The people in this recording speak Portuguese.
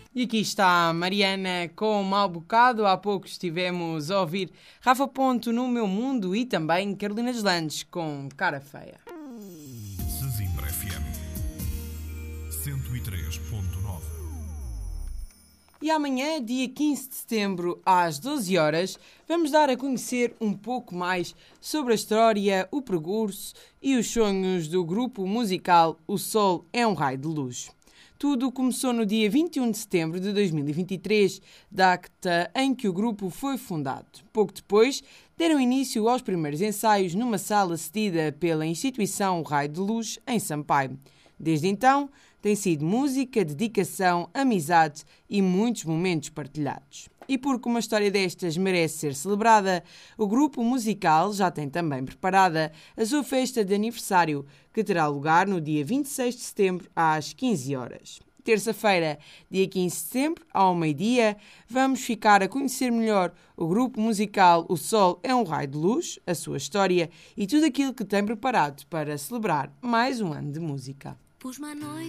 E aqui está a Mariana com o Mal Bocado. Há pouco estivemos a ouvir Rafa Ponto no Meu Mundo e também Carolina Deslandes com Cara Feia. Sesimbra FM 103.9. E amanhã, dia 15 de setembro, às 12 horas, vamos dar a conhecer um pouco mais sobre a história, o percurso e os sonhos do grupo musical O Sol é um Raio de Luz. Tudo começou no dia 21 de setembro de 2023, data em que o grupo foi fundado. Pouco depois, deram início aos primeiros ensaios numa sala cedida pela instituição O Raio de Luz, em Sampaio. Desde então, tem sido música, dedicação, amizade e muitos momentos partilhados. E porque uma história destas merece ser celebrada, o grupo musical já tem também preparada a sua festa de aniversário, que terá lugar no dia 26 de setembro, às 15 horas. Terça-feira, dia 15 de setembro, ao meio-dia, vamos ficar a conhecer melhor o grupo musical O Sol é um Raio de Luz, a sua história e tudo aquilo que tem preparado para celebrar mais um ano de música. Pus-me à noite